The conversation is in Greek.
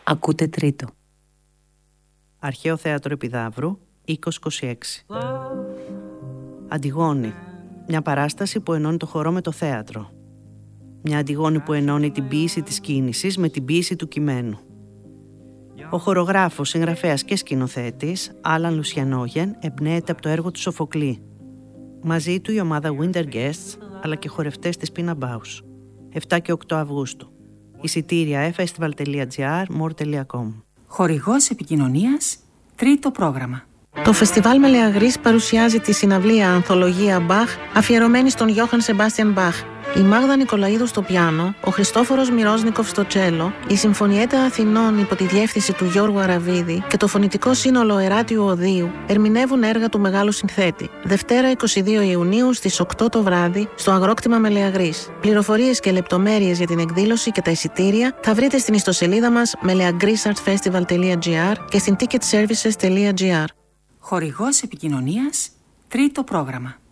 Ακούτε τρίτο. Αρχαίο Θέατρο Επιδαύρου, 2026. Αντιγόνη. Μια παράσταση που ενώνει το χορό με το θέατρο. Μια Αντιγόνη που ενώνει την ποίηση της κίνησης με την ποίηση του κειμένου. Ο χορογράφος, συγγραφέας και σκηνοθέτης, Άλαν Λουσιανόγεν, εμπνέεται από το έργο του Σοφοκλή. Μαζί του η ομάδα Winter Guests, αλλά και χορευτές της Pina Bausch. 7 και 8 Αυγούστου. Εισιτήρια festival.gr, more.com. Χορηγός επικοινωνίας, τρίτο πρόγραμμα. Το Φεστιβάλ Μελεαγρής παρουσιάζει τη συναυλία Ανθολογία Μπαχ, αφιερωμένη στον Γιώχαν Σεμπάστιαν Μπαχ. Η Μάγδα Νικολαίδου στο πιάνο, ο Χριστόφορος Μυρόσνικοφ στο τσέλο, η Συμφωνιέτα Αθηνών υπό τη διεύθυνση του Γιώργου Αραβίδη και το φωνητικό σύνολο Εράτιου Οδείου ερμηνεύουν έργα του μεγάλου συνθέτη. Δευτέρα 22 Ιουνίου στις 8 το βράδυ στο Αγρόκτημα Μελεαγρής. Πληροφορίες και λεπτομέρειες για την εκδήλωση και τα εισιτήρια θα βρείτε στην ιστοσελίδα μας meleagrisartfestival.gr και στην ticketservices.gr. Χορηγός επικοινωνίας, τρίτο πρόγραμμα.